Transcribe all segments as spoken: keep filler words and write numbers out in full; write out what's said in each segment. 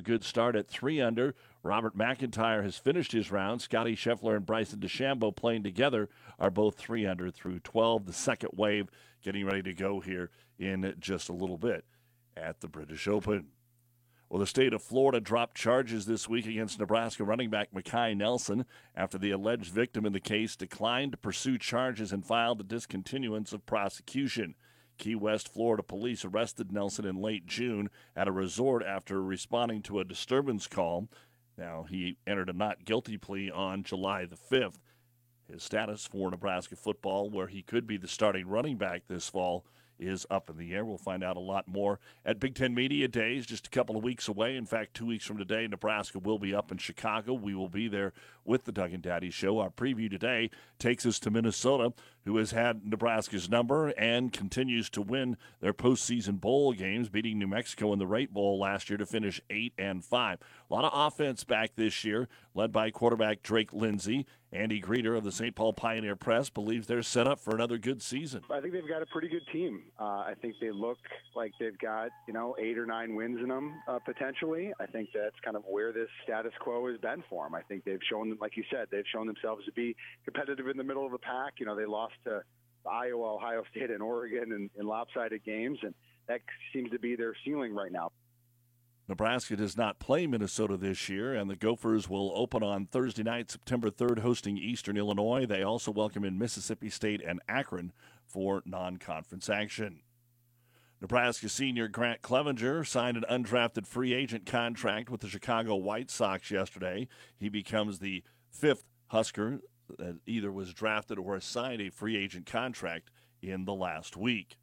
a good start at three under. Robert McIntyre has finished his round. Scotty Scheffler and Bryson DeChambeau playing together are both three under through twelve. The second wave getting ready to go here in just a little bit at the British Open. Well, the state of Florida dropped charges this week against Nebraska running back Makai Nelson after the alleged victim in the case declined to pursue charges and filed a discontinuance of prosecution. Key West, Florida police arrested Nelson in late June at a resort after responding to a disturbance call. Now, he entered a not guilty plea on July the fifth. His status for Nebraska football, where he could be the starting running back this fall, is up in the air. We'll find out a lot more at Big Ten Media Days, just a couple of weeks away. In fact, two weeks from today, Nebraska will be up in Chicago. We will be there with the Doug and Daddy Show. Our preview today takes us to Minnesota, who has had Nebraska's number and continues to win their postseason bowl games, beating New Mexico in the Rate Bowl last year to finish eight and five. A lot of offense back this year, led by quarterback Drake Lindsey. Andy Greeter of the Saint Paul Pioneer Press believes they're set up for another good season. I think they've got a pretty good team. Uh, I think they look like they've got, you know, eight or nine wins in them uh, potentially. I think that's kind of where this status quo has been for them. I think they've shown, like you said, they've shown themselves to be competitive in the middle of the pack. You know, they lost to Iowa, Ohio State, and Oregon in, in lopsided games, and that seems to be their ceiling right now. Nebraska does not play Minnesota this year, and the Gophers will open on Thursday night, September third, hosting Eastern Illinois. They also welcome in Mississippi State and Akron for non-conference action. Nebraska senior Grant Clevenger signed an undrafted free agent contract with the Chicago White Sox yesterday. He becomes the fifth Husker that either was drafted or signed a free agent contract in the last week.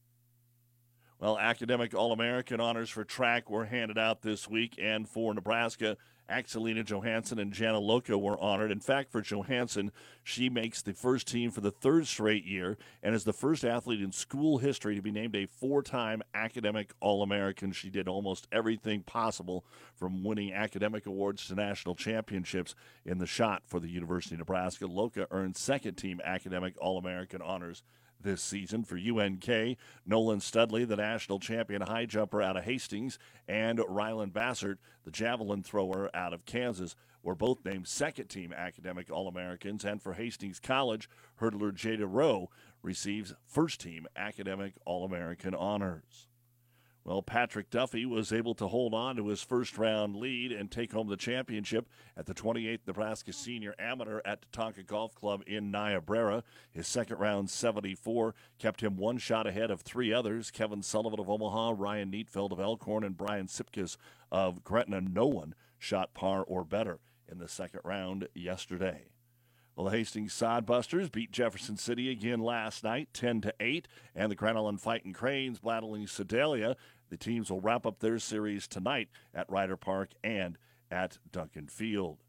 Well, academic All-American honors for track were handed out this week, and for Nebraska, Axelina Johansson and Jana Loca were honored. In fact, for Johansson, she makes the first team for the third straight year and is the first athlete in school history to be named a four-time academic All-American. She did almost everything possible, from winning academic awards to national championships in the shot for the University of Nebraska. Loca earned second-team academic All-American honors this season. For U N K, Nolan Studley, the national champion high jumper out of Hastings, and Rylan Bassert, the javelin thrower out of Kansas, were both named second-team academic All-Americans. And for Hastings College, hurdler Jada Rowe receives first-team academic All-American honors. Well, Patrick Duffy was able to hold on to his first-round lead and take home the championship at the twenty-eighth Nebraska Senior Amateur at Tatanka Golf Club in Niobrara. His second-round seventy-four kept him one shot ahead of three others: Kevin Sullivan of Omaha, Ryan Neatfeld of Elkhorn, and Brian Sipkis of Gretna. No one shot par or better in the second round yesterday. Well, the Hastings Sodbusters beat Jefferson City again last night, ten to eight, and the Grand Island Fighting Cranes battling Sedalia. The teams will wrap up their series tonight at Ryder Park and at Duncan Field.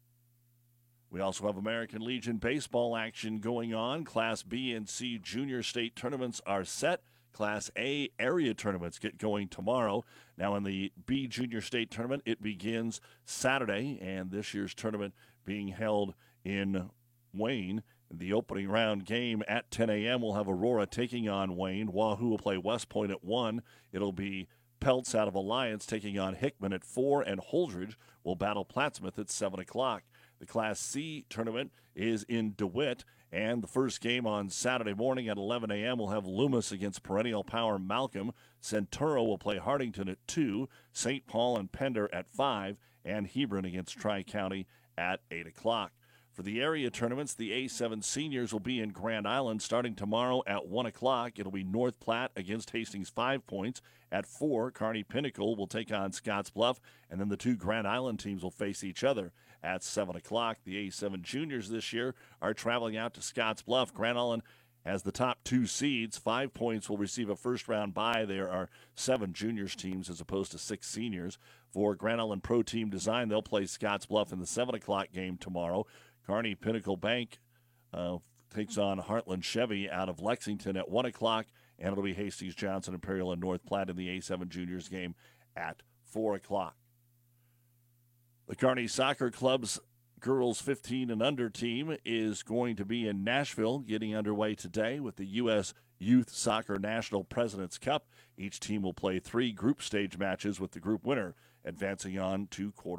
We also have American Legion baseball action going on. Class B and C junior state tournaments are set. Class A area tournaments get going tomorrow. Now, in the B junior state tournament, it begins Saturday, and this year's tournament being held in Wayne. The opening round game at ten a.m. will have Aurora taking on Wayne. Wahoo will play West Point at one. It'll be Peltz out of Alliance taking on Hickman at four, and Holdridge will battle Plattsmouth at seven o'clock. The Class C tournament is in DeWitt, and the first game on Saturday morning at eleven a.m. will have Loomis against Perennial Power Malcolm. Centura will play Hardington at two, Saint Paul and Pender at five, and Hebron against Tri-County at eight o'clock. For the area tournaments, the A seven seniors will be in Grand Island starting tomorrow at one o'clock. It'll be North Platte against Hastings Five Points. At four, Kearney Pinnacle will take on Scotts Bluff, and then the two Grand Island teams will face each other at seven o'clock. The A seven juniors this year are traveling out to Scotts Bluff. Grand Island has the top two seeds. Five Points will receive a first-round bye. There are seven juniors teams as opposed to six seniors. For Grand Island Pro Team Design, they'll play Scotts Bluff in the seven o'clock game tomorrow. Kearney Pinnacle Bank uh, takes on Heartland Chevy out of Lexington at one o'clock, and it'll be Hastings Johnson Imperial and North Platte in the A seven Juniors game at four o'clock. The Kearney Soccer Club's girls fifteen and under team is going to be in Nashville, getting underway today with the U S Youth Soccer National President's Cup. Each team will play three group stage matches with the group winner advancing on to quarter.